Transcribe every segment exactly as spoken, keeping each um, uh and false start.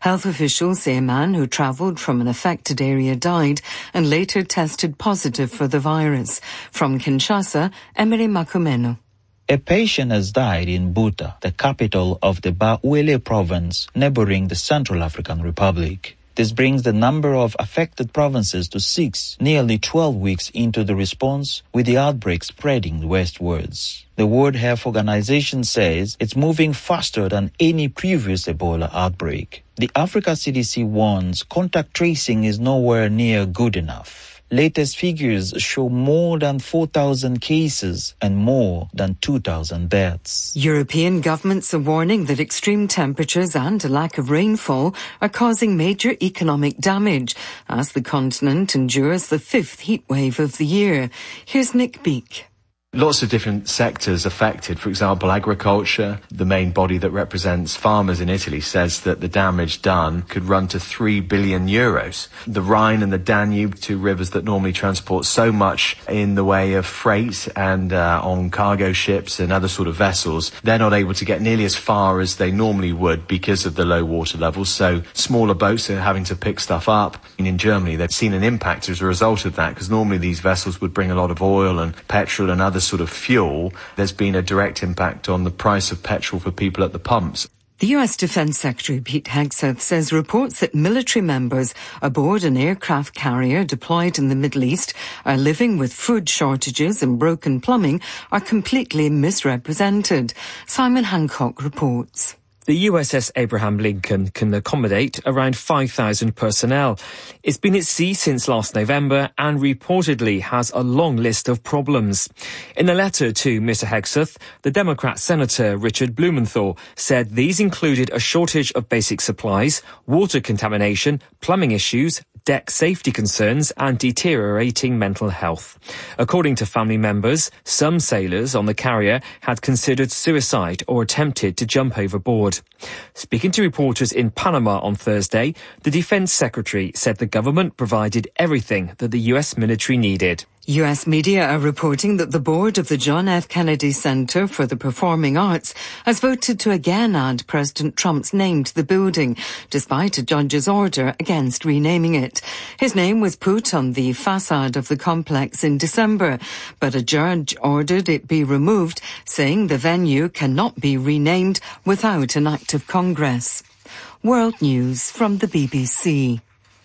Health officials say a man who travelled from an affected area died and later tested positive for the virus. From Kinshasa, Emery Makumeno. A patient has died in Buta, the capital of the Bawele province, neighboring the Central African Republic. This brings the number of affected provinces to six, nearly twelve weeks into the response, with the outbreak spreading westwards. The World Health Organization says it's moving faster than any previous Ebola outbreak. The Africa C D C warns contact tracing is nowhere near good enough. Latest figures show more than four thousand cases and more than two thousand deaths. European governments are warning that extreme temperatures and a lack of rainfall are causing major economic damage as the continent endures the fifth heat wave of the year. Here's Nick Beak. Lots of different sectors affected. For example, agriculture, the main body that represents farmers in Italy, says that the damage done could run to three billion euros. The Rhine and the Danube, two rivers that normally transport so much in the way of freight and uh, on cargo ships and other sort of vessels, they're not able to get nearly as far as they normally would because of the low water levels. So smaller boats are having to pick stuff up. And in Germany, they've seen an impact as a result of that, because normally these vessels would bring a lot of oil and petrol and other sort of fuel. There's been a direct impact on the price of petrol for people at the pumps. The U S Defense Secretary Pete Hegseth says reports that military members aboard an aircraft carrier deployed in the Middle East are living with food shortages and broken plumbing are completely misrepresented. Simon Hancock reports. The U S S Abraham Lincoln can accommodate around five thousand personnel. It's been at sea since last November and reportedly has a long list of problems. In a letter to Mister Hegseth, the Democrat Senator Richard Blumenthal said these included a shortage of basic supplies, water contamination, plumbing issues, deck safety concerns and deteriorating mental health. According to family members, some sailors on the carrier had considered suicide or attempted to jump overboard. Speaking to reporters in Panama on Thursday, the Defense Secretary said the government provided everything that the U S military needed. U S media are reporting that the board of the John F. Kennedy Center for the Performing Arts has voted to again add President Trump's name to the building, despite a judge's order against renaming it. His name was put on the facade of the complex in December, but a judge ordered it be removed, saying the venue cannot be renamed without an act of Congress. World News from the B B C.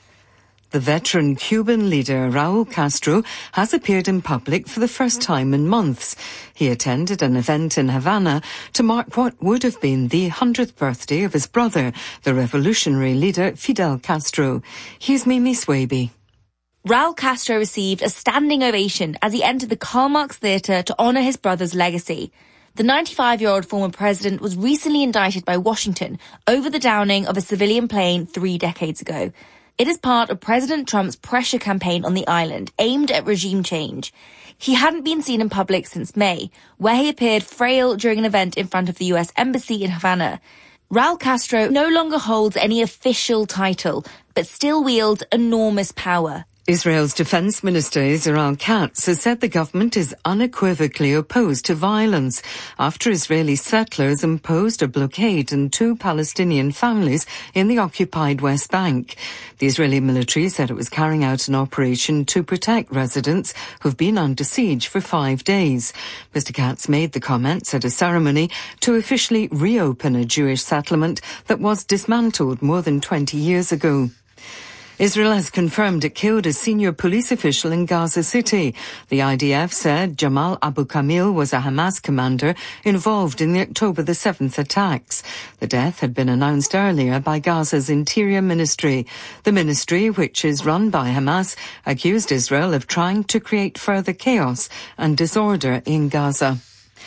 The veteran Cuban leader Raul Castro has appeared in public for the first time in months. He attended an event in Havana to mark what would have been the hundredth birthday of his brother, the revolutionary leader Fidel Castro. Here's Mimi Swaby. Raul Castro received a standing ovation as he entered the Karl Marx Theatre to honour his brother's legacy. The ninety-five-year-old former president was recently indicted by Washington over the downing of a civilian plane three decades ago. It is part of President Trump's pressure campaign on the island, aimed at regime change. He hadn't been seen in public since May, where he appeared frail during an event in front of the U S Embassy in Havana. Raul Castro no longer holds any official title, but still wields enormous power. Israel's Defense Minister Israel Katz has said the government is unequivocally opposed to violence after Israeli settlers imposed a blockade on two Palestinian families in the occupied West Bank. The Israeli military said it was carrying out an operation to protect residents who've been under siege for five days. Mister Katz made the comments at a ceremony to officially reopen a Jewish settlement that was dismantled more than twenty years ago. Israel has confirmed it killed a senior police official in Gaza City. The I D F said Jamal Abu Kamil was a Hamas commander involved in the October the seventh attacks. The death had been announced earlier by Gaza's Interior Ministry. The ministry, which is run by Hamas, accused Israel of trying to create further chaos and disorder in Gaza.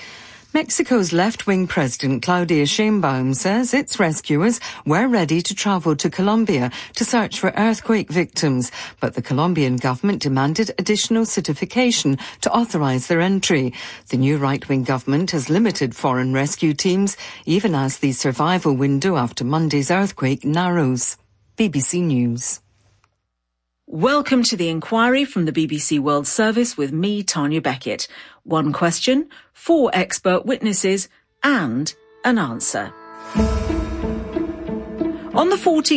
Mexico's left-wing president Claudia Sheinbaum says its rescuers were ready to travel to Colombia to search for earthquake victims, but the Colombian government demanded additional certification to authorize their entry. The new right-wing government has limited foreign rescue teams, even as the survival window after Monday's earthquake narrows. B B C News. Welcome to the inquiry from the B B C World Service with me, Tanya Beckett. One question, four expert witnesses, and an answer. On the fourteenth